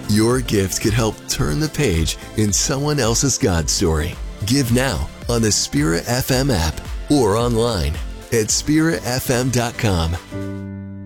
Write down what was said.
Your gift could help turn the page in someone else's God story. Give now on the Spirit FM app or online at spiritfm.com.